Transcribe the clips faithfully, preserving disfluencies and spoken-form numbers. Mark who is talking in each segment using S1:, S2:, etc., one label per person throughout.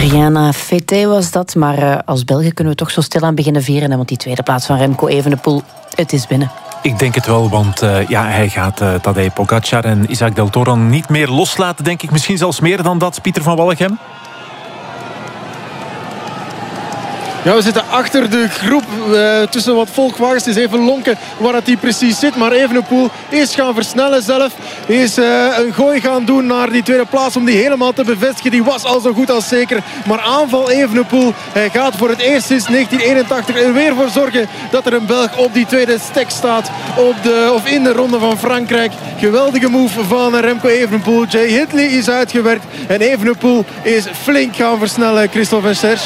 S1: Rihanna Fete was dat, maar uh, als Belgen kunnen we toch zo stilaan beginnen vieren. Hè, want die tweede plaats van Remco Evenepoel, het is binnen.
S2: Ik denk het wel, want uh, ja, hij gaat uh, Tadej Pogacar en Isaac Del Toro niet meer loslaten, denk ik. Misschien zelfs meer dan dat, Pieter van Wallegem.
S3: Ja, we zitten achter de groep uh, tussen wat volkwagens. Het is even lonken waar het die precies zit. Maar Evenepoel is gaan versnellen zelf. Is uh, een gooi gaan doen naar die tweede plaats om die helemaal te bevestigen. Die was al zo goed als zeker. Maar aanval Evenepoel. Hij gaat voor het eerst sinds negentien eenentachtig er weer voor zorgen dat er een Belg op die tweede stek staat. Op de, of in de ronde van Frankrijk. Geweldige move van Remco Evenepoel. Jay Hindley is uitgewerkt. En Evenepoel is flink gaan versnellen, Christophe en Serge.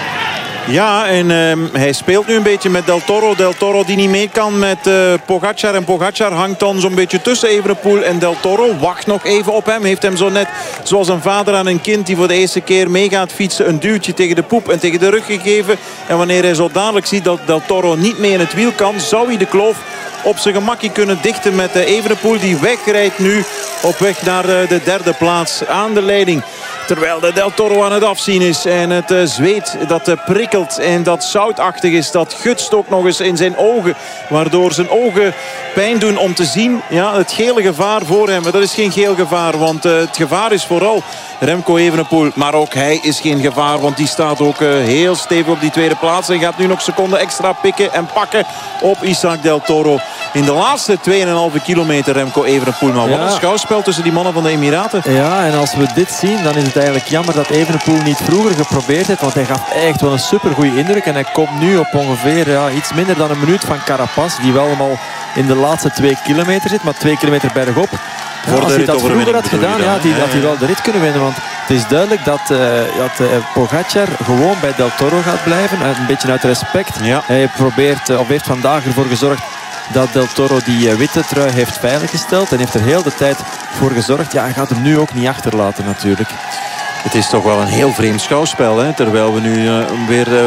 S4: Ja, en uh, hij speelt nu een beetje met Del Toro. Del Toro die niet mee kan met uh, Pogacar. En Pogacar hangt dan zo'n beetje tussen Evenepoel en Del Toro. Wacht nog even op hem. Heeft hem zo net, zoals een vader aan een kind die voor de eerste keer mee gaat fietsen, een duwtje tegen de poep en tegen de rug gegeven. En wanneer hij zo dadelijk ziet dat Del Toro niet mee in het wiel kan, zou hij de kloof op zijn gemakje kunnen dichten met uh, Evenepoel. Die wegrijdt nu op weg naar uh, de derde plaats aan de leiding. Terwijl de Del Toro aan het afzien is. En het uh, zweet dat uh, prikkelt. En dat zoutachtig is. Dat gutst ook nog eens in zijn ogen. Waardoor zijn ogen pijn doen om te zien. Ja, het gele gevaar voor hem. Maar dat is geen geel gevaar. Want uh, het gevaar is vooral Remco Evenepoel. Maar ook hij is geen gevaar. Want die staat ook uh, heel stevig op die tweede plaats. En gaat nu nog seconden extra pikken en pakken op Isaac Del Toro. In de laatste twee komma vijf kilometer Remco Evenepoel. Maar wat ja. een schouwspel tussen die mannen van de Emiraten.
S5: Ja, en als we dit zien, dan is het eigenlijk jammer dat Evenepoel niet vroeger geprobeerd heeft. Want hij gaf echt wel een supergoeie indruk. En hij komt nu op ongeveer ja, iets minder dan een minuut van Carapaz. Die wel allemaal in de laatste twee kilometer zit. Maar twee kilometer bergop. Ja,
S4: Voor
S5: als
S4: de
S5: hij dat vroeger had gedaan,
S4: dan,
S5: ja, die, ja, had hij wel de rit kunnen winnen. Want het is duidelijk dat, uh, dat uh, Pogacar gewoon bij Del Toro gaat blijven. Uh, een beetje uit respect.
S4: Ja.
S5: Hij probeert, uh, of heeft vandaag ervoor gezorgd dat Del Toro die uh, witte trui heeft veiliggesteld. En heeft er heel de tijd voor gezorgd. Ja, hij gaat hem nu ook niet achterlaten natuurlijk.
S4: Het is toch wel een heel vreemd schouwspel. Hè? Terwijl we nu uh, weer uh,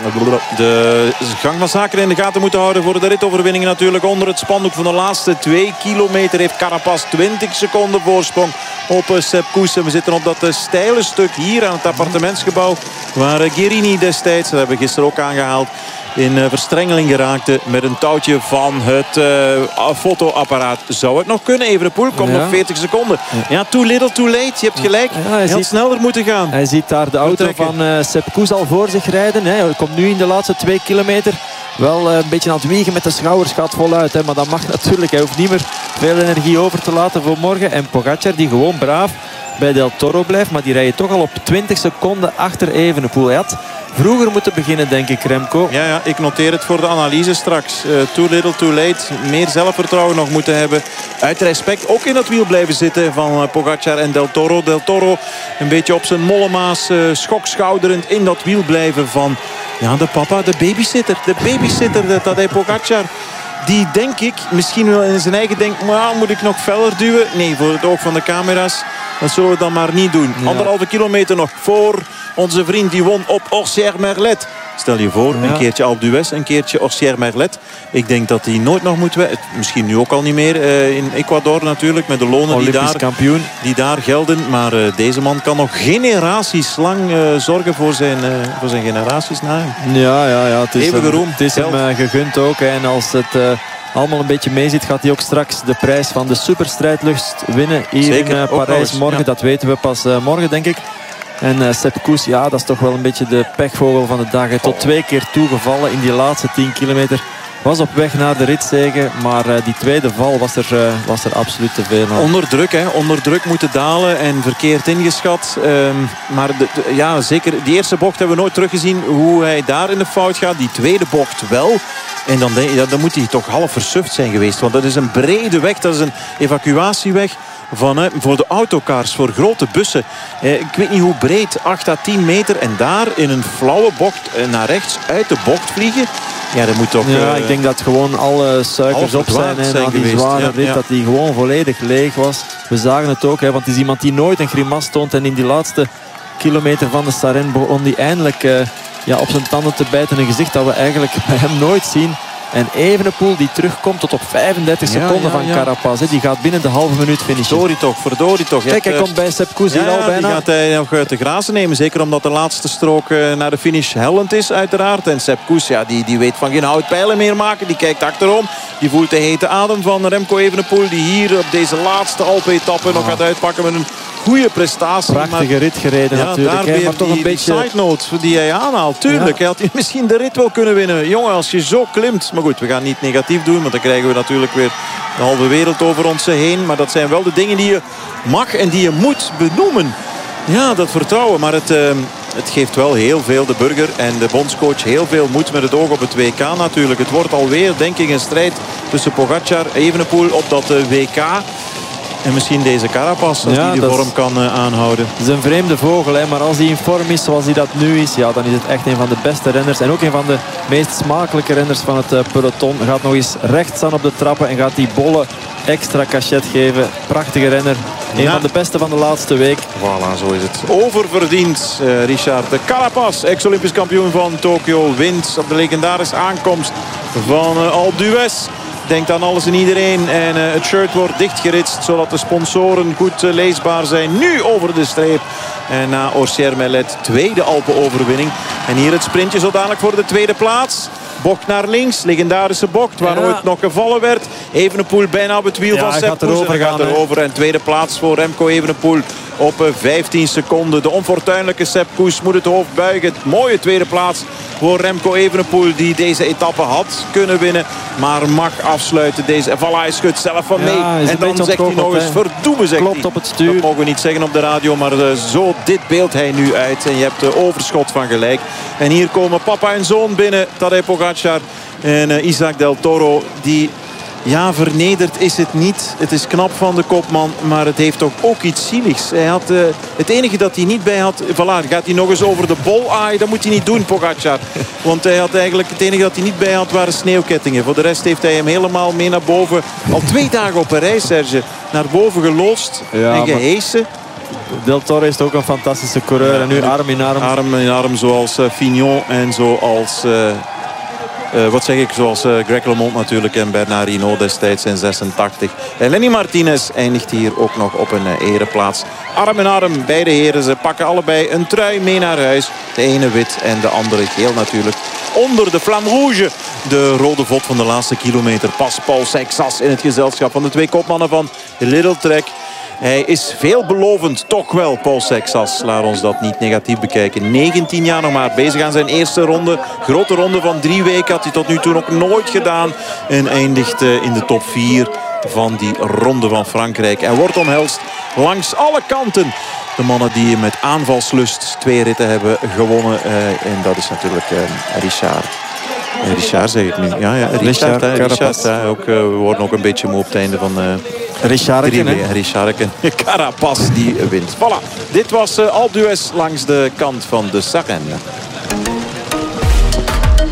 S4: de gang van zaken in de gaten moeten houden voor de ritoverwinningen natuurlijk. Onder het spandoek van de laatste twee kilometer heeft Carapaz twintig seconden voorsprong op uh, Sepp Kuss. En we zitten op dat uh, steile stuk hier aan het appartementsgebouw waar uh, Guerini destijds, dat hebben we gisteren ook aangehaald, in uh, verstrengeling geraakte met een touwtje van het uh, fotoapparaat. Zou het nog kunnen? Evenepoel komt ja. nog veertig seconden. Ja. ja, too little, too late. Je hebt gelijk. Ja, hij Heel ziet, sneller moeten gaan.
S5: Hij ziet daar de auto van uh, Sepp Kuss al voor zich rijden. Hè. Hij komt nu in de laatste twee kilometer wel uh, een beetje aan het wiegen met de schouders. Gaat voluit. Hè. Maar dat mag natuurlijk. Hij hoeft niet meer veel energie over te laten voor morgen. En Pogacar die gewoon braaf bij Del Toro blijft. Maar die rijdt toch al op twintig seconden achter Evenepoel. Hij had vroeger moeten beginnen, denk ik, Remco.
S4: Ja, ja, ik noteer het voor de analyse straks. Uh, too little, too late. Meer zelfvertrouwen nog moeten hebben. Uit respect ook in dat wiel blijven zitten van uh, Pogacar en Del Toro. Del Toro een beetje op zijn mollemaas, uh, schokschouderend in dat wiel blijven van ja, de papa, de babysitter. De babysitter, de Tadej Pogacar. Die denk ik, misschien wel in zijn eigen denkt, maar moet ik nog feller duwen? Nee, voor het oog van de camera's. Dat zullen we dan maar niet doen. Ja. Anderhalve kilometer nog voor onze vriend die won op Orsières-Merlet. Stel je voor, ja. een keertje Alpe d'Huez, een keertje Orsières-Merlet. Ik denk dat hij nooit nog moet winnen. Misschien nu ook al niet meer. Uh, in Ecuador natuurlijk, met de lonen die daar,
S5: kampioen.
S4: die daar gelden. Maar uh, deze man kan nog generaties lang uh, zorgen voor zijn, uh, voor zijn generaties na hem.
S5: Ja, ja, ja. Het is
S4: Even geroemd.
S5: Het is hem uh, gegund ook. Hè. En als het uh, allemaal een beetje meezit, gaat hij ook straks de prijs van de superstrijdlust winnen. Hier Zeker, in uh, Parijs morgen. Ja. Dat weten we pas uh, morgen, denk ik. En uh, Sepp Kuss, ja, dat is toch wel een beetje de pechvogel van de dag. Hij tot twee keer toegevallen in die laatste tien kilometer. Was op weg naar de ritzege, maar uh, die tweede val was er, uh, was er absoluut te veel aan.
S4: Onder druk, hè. Onder druk moeten dalen en verkeerd ingeschat. Um, maar de, de, ja, zeker, die eerste bocht hebben we nooit teruggezien hoe hij daar in de fout gaat. Die tweede bocht wel. En dan, denk je, dan moet hij toch half versuft zijn geweest. Want dat is een brede weg, dat is een evacuatieweg. Van, eh, voor de autocars, voor grote bussen. Eh, ik weet niet hoe breed, acht à tien meter. En daar in een flauwe bocht eh, naar rechts uit de bocht vliegen. Ja, dat moet toch...
S5: Ja,
S4: uh,
S5: ik denk dat gewoon alle suikers op zijn. En aan die geweest. zware ja, rit, ja. dat die gewoon volledig leeg was. We zagen het ook, hè, want het is iemand die nooit een grimas toont. En in die laatste kilometer van de Sarenne begon die eindelijk uh, ja, op zijn tanden te bijten. Een gezicht dat we eigenlijk bij hem nooit zien. En Evenepoel die terugkomt tot op vijfendertig
S4: Ja,
S5: seconden
S4: ja,
S5: van
S4: ja.
S5: Carapaz. Hè. Die gaat binnen de halve minuut finishen.
S4: Verdorie toch, verdorie toch. Je
S5: Kijk, hij
S4: hebt,
S5: komt bij Sepp Kuss
S4: ja,
S5: hier al
S4: ja,
S5: bijna.
S4: die gaat hij nog uit de grazen nemen. Zeker omdat de laatste strook uh, naar de finish hellend is uiteraard. En Sepp Kuss, ja, die, die weet van geen hout pijlen meer maken. Die kijkt achterom. Die voelt de hete adem van Remco Evenepoel. Die hier op deze laatste Alpe-etappe nog gaat uitpakken met een goede prestatie.
S5: Prachtige
S4: maar,
S5: rit gereden
S4: ja,
S5: natuurlijk.
S4: Daar
S5: Hè,
S4: weer
S5: maar toch
S4: die,
S5: een beetje...
S4: die side note die hij aanhaalt. Tuurlijk,
S5: Ja.
S4: hij had misschien de rit wel kunnen winnen. Jongen, als je zo klimt. Maar goed, we gaan niet negatief doen. Want dan krijgen we natuurlijk weer de halve wereld over ons heen. Maar dat zijn wel de dingen die je mag en die je moet benoemen. Ja, dat vertrouwen. Maar het, uh, het geeft wel heel veel de burger en de bondscoach heel veel moed met het oog op het W K natuurlijk. Het wordt alweer, denk ik, een strijd tussen Pogacar en Evenepoel op dat uh, W K. En misschien deze Carapaz, als
S5: Ja,
S4: die de
S5: dat
S4: vorm
S5: is-
S4: kan uh, aanhouden.
S5: Het is een vreemde vogel, hè, maar als hij in vorm is zoals hij dat nu is, ja, dan is het echt een van de beste renners. En ook een van de meest smakelijke renners van het uh, peloton. Gaat nog eens recht staan op de trappen en gaat die bolle extra cachet geven. Prachtige renner. Een
S4: Ja.
S5: van de beste van de laatste week.
S4: Voilà, zo is het. Oververdiend, uh, Richard. De Carapaz, ex-Olympisch kampioen van Tokio, wint op de legendarische aankomst van uh, Alpe d'Huez. Denkt aan alles en iedereen. En uh, het shirt wordt dichtgeritst, zodat de sponsoren goed uh, leesbaar zijn. Nu over de streep. En na Orsier Melet, tweede Alpe-overwinning. En hier het sprintje zo dadelijk voor de tweede plaats. Bocht naar links, legendarische bocht waar
S5: Ja.
S4: ooit nog gevallen werd. Evenepoel bijna op het wiel
S5: Ja,
S4: van
S5: hij
S4: Sepp
S5: gaat
S4: Kuss.
S5: erover
S4: En hij gaat
S5: gaan, hè.
S4: erover. En tweede plaats voor Remco Evenepoel op uh, vijftien seconden. De onfortuinlijke Sepp Kuss moet het hoofd buigen. Mooie tweede plaats voor Remco Evenepoel die deze etappe had kunnen winnen. Maar mag afsluiten deze. En voilà, hij schudt zelf van
S5: Ja,
S4: mee.
S5: hij is
S4: En
S5: een
S4: dan
S5: beetje
S4: zegt hij nog
S5: ontgoocheld,
S4: eens
S5: hè.
S4: verdoemen, zegt
S5: Klopt
S4: hij.
S5: op het stuur.
S4: Dat mogen we niet zeggen op de radio, maar uh, zo dit beeld hij nu uit. En je hebt de overschot van gelijk. En hier komen papa en zoon binnen. Tadej Pogacar en uh, Isaac Del Toro. Die, ja, vernederd is het niet. Het is knap van de kopman, maar het heeft toch ook iets zieligs. Hij had, uh, het enige dat hij niet bij had... Voilà, gaat hij nog eens over de bol aaien. Dat moet hij niet doen, Pogacar. Want hij had eigenlijk... Het enige dat hij niet bij had waren sneeuwkettingen. Voor de rest heeft hij hem helemaal mee naar boven. Al twee dagen op een reis, Serge. Naar boven geloosd
S5: Ja,
S4: en
S5: maar-
S4: gehesen.
S5: Del Toro is ook een fantastische coureur. En nu arm in arm.
S4: Arm in arm zoals uh, Fignon en zoals... Uh, uh, wat zeg ik? Zoals uh, Greg LeMond natuurlijk en Bernard Hinault destijds in zesentachtig. En Lenny Martinez eindigt hier ook nog op een uh, ereplaats. Arm in arm, beide heren. Ze pakken allebei een trui mee naar huis. De ene wit en de andere geel natuurlijk. Onder de Flamme Rouge. De rode vod van de laatste kilometer. Pas Paul Seixas in het gezelschap van de twee kopmannen van Little Trek. Hij is veelbelovend, toch wel, Paul Seixas. Laat ons dat niet negatief bekijken. negentien jaar nog maar, bezig aan zijn eerste ronde. Grote ronde van drie weken had hij tot nu toe nog nooit gedaan. En eindigt in de top vier van die ronde van Frankrijk. En wordt omhelst langs alle kanten. De mannen die met aanvalslust twee ritten hebben gewonnen. En dat is natuurlijk Richard. Richard zeg ik nu. Ja, ja, Richard.
S5: Richard,
S4: hè, Richard
S5: Carapaz.
S4: hè, ook, uh, we worden ook een beetje moe op het einde van... Uh,
S5: Richarken, hè?
S4: Richarken. Carapaz die wint. Voilà. Dit was uh, Alpe d'Huez langs de kant van de Sarenne.